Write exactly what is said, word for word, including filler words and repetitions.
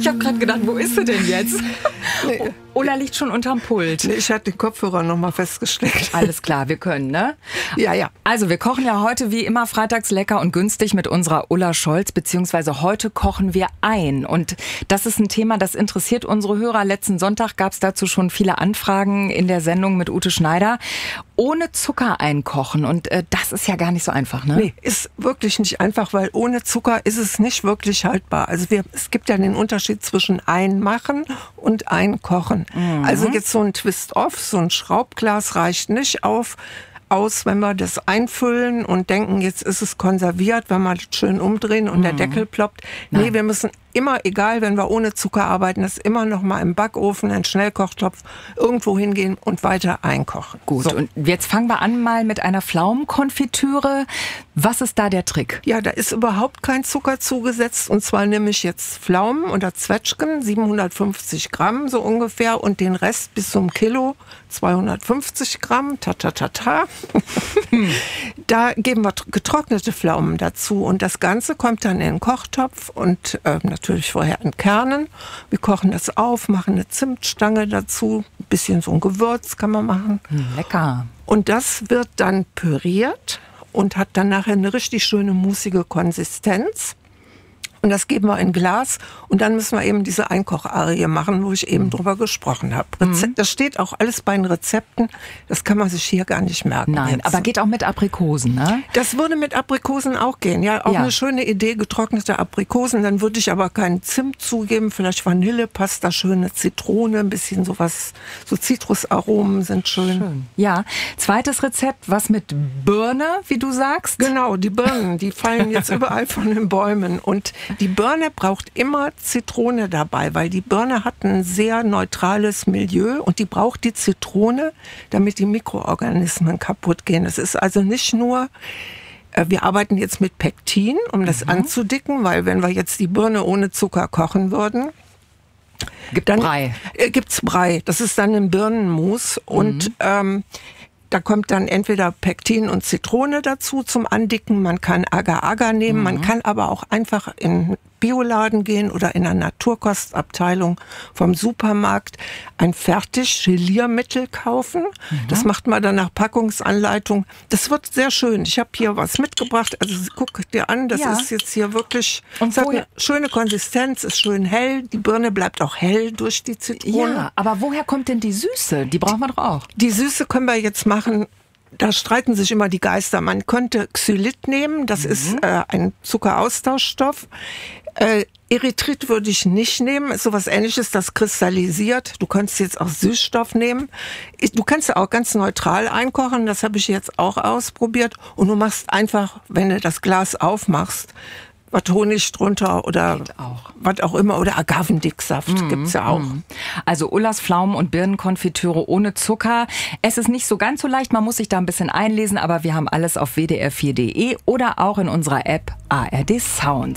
habe gerade gedacht, wo ist sie denn jetzt? Nee. Ulla liegt schon unterm Pult. Nee, ich hatte den Kopfhörer noch mal festgesteckt. Alles klar, wir können, ne? Ja, ja. Also wir kochen ja heute wie immer freitags lecker und günstig mit unserer Ulla Scholz, beziehungsweise heute kochen wir ein. Und das ist ein Thema, das interessiert unsere Hörer. Letzten Sonntag gab es dazu schon viele Anfragen in der Sendung mit Ute Schneider. Ohne Zucker einkochen und äh, das ist ja gar nicht so einfach, ne? Nee, ist wirklich nicht einfach, weil ohne Zucker ist es nicht wirklich haltbar. Also wir, es gibt ja den Unterschied zwischen einmachen und einkochen. Mhm. Also jetzt so ein Twist-Off, so ein Schraubglas reicht nicht auf, aus, wenn wir das einfüllen und denken, jetzt ist es konserviert, wenn wir das schön umdrehen und mhm. der Deckel ploppt. Nee, Nein. wir müssen immer, egal, wenn wir ohne Zucker arbeiten, das immer noch mal im Backofen, einen Schnellkochtopf, irgendwo hingehen und weiter einkochen. Gut, so. Und jetzt fangen wir an mal mit einer Pflaumenkonfitüre. Was ist da der Trick? Ja, da ist überhaupt kein Zucker zugesetzt. Und zwar nehme ich jetzt Pflaumen oder Zwetschgen, siebenhundertfünfzig Gramm so ungefähr, und den Rest bis zum Kilo, zweihundertfünfzig Gramm, ta ta ta ta. Da geben wir getrocknete Pflaumen dazu. Und das Ganze kommt dann in den Kochtopf und äh, natürlich vorher entkernen. Wir kochen das auf, machen eine Zimtstange dazu, ein bisschen so ein Gewürz kann man machen. Lecker. Und das wird dann püriert und hat dann nachher eine richtig schöne mussige Konsistenz. Und das geben wir in Glas und dann müssen wir eben diese Einkocharie machen, wo ich eben mhm. drüber gesprochen habe. Reze- das steht auch alles bei den Rezepten, das kann man sich hier gar nicht merken. Nein, jetzt. aber geht auch mit Aprikosen, ne? Das würde mit Aprikosen auch gehen, ja, auch ja. eine schöne Idee, getrocknete Aprikosen, dann würde ich aber keinen Zimt zugeben, vielleicht Vanille, passt da schöne Zitrone, ein bisschen sowas, so Zitrusaromen sind schön. Schön. Ja, zweites Rezept, was mit Birne, wie du sagst? Genau, die Birnen, die fallen jetzt überall von den Bäumen und die Birne braucht immer Zitrone dabei, weil die Birne hat ein sehr neutrales Milieu und die braucht die Zitrone, damit die Mikroorganismen kaputt gehen. Es ist also nicht nur, wir arbeiten jetzt mit Pektin, um das mhm. anzudicken, weil wenn wir jetzt die Birne ohne Zucker kochen würden, Gibt dann Brei. Äh, gibt's Brei. Das ist dann ein Birnenmus mhm. und ähm, da kommt dann entweder Pektin und Zitrone dazu zum Andicken. Man kann Agar-Agar nehmen. Mhm. Man kann aber auch einfach in Bioladen gehen oder in einer Naturkostabteilung vom Supermarkt ein Fertig-Geliermittel kaufen. Mhm. Das macht man dann nach Packungsanleitung. Das wird sehr schön. Ich habe hier was mitgebracht. Also guck dir an, das ja. ist jetzt hier wirklich, und es hat eine schöne Konsistenz, ist schön hell. Die Birne bleibt auch hell durch die Zitrone. Ja, aber woher kommt denn die Süße? Die brauchen wir doch auch. Die Süße können wir jetzt machen. Da streiten sich immer die Geister. Man könnte Xylit nehmen, das mhm. ist äh, ein Zuckeraustauschstoff. Äh, Erythrit würde ich nicht nehmen, ist sowas Ähnliches, das kristallisiert. Du könntest jetzt auch Süßstoff nehmen. Du kannst ja auch ganz neutral einkochen, das habe ich jetzt auch ausprobiert. Und du machst einfach, wenn du das Glas aufmachst, was Honig drunter oder auch. was auch immer. Oder Agavendicksaft mm, gibt's ja auch. Mm. Also Ullas Pflaumen- und Birnenkonfitüre ohne Zucker. Es ist nicht so ganz so leicht, man muss sich da ein bisschen einlesen, aber wir haben alles auf w d r vier punkt d e oder auch in unserer App A R D Sounds.